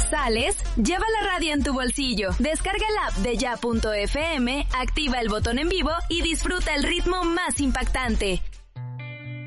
¿Sales? Lleva la radio en tu bolsillo. Descarga el app de ya.fm, activa el botón en vivo y disfruta el ritmo más impactante.